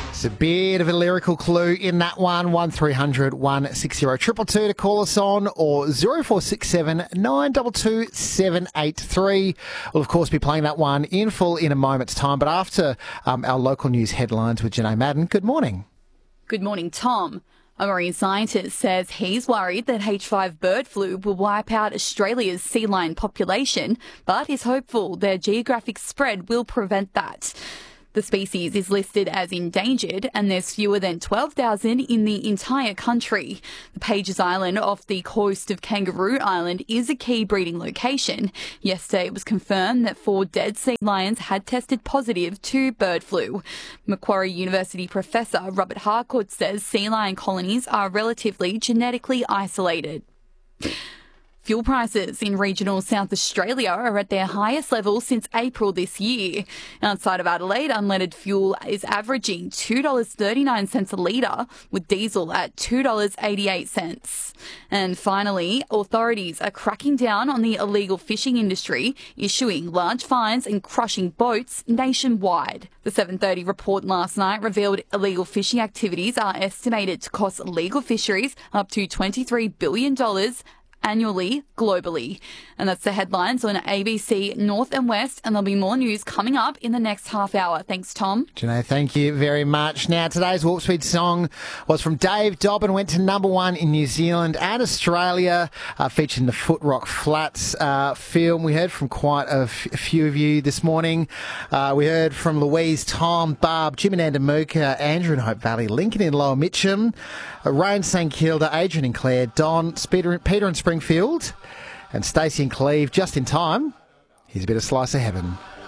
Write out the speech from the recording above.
It's a bit of a lyrical clue in that one. 1300 160 222 to call us on, or 0467 922 783. We'll, of course, be playing that one in full in a moment's time. But after our local news headlines with Janae Madden, good morning. Good morning, Tom. A marine scientist says he's worried that H5 bird flu will wipe out Australia's sea lion population, but is hopeful their geographic spread will prevent that. The species is listed as endangered and there's fewer than 12,000 in the entire country. The Pages Island off the coast of Kangaroo Island is a key breeding location. Yesterday it was confirmed that 4 dead sea lions had tested positive to bird flu. Macquarie University professor Robert Harcourt says sea lion colonies are relatively genetically isolated. Fuel prices in regional South Australia are at their highest level since April this year. Outside of Adelaide, unleaded fuel is averaging $2.39 a litre, with diesel at $2.88. And finally, authorities are cracking down on the illegal fishing industry, issuing large fines and crushing boats nationwide. The 7:30 report last night revealed illegal fishing activities are estimated to cost legal fisheries up to $23 billion annually, globally. And that's the headlines on ABC North and West, and there'll be more news coming up in the next half hour. Thanks, Tom. Janae, thank you very much. Now, today's Warp Speed song was from Dave Dobbin, went to #1 in New Zealand and Australia, featuring the Foot Rock Flats film. We heard from quite a few of you this morning. We heard from Louise, Tom, Barb, Jim and Andamuka, Andrew in Hope Valley, Lincoln in Lower Mitcham, Ray St Kilda, Adrian and Claire, Don, Peter in Springfield, and Stacey and Cleve. Just in time, here's a bit of Slice of Heaven.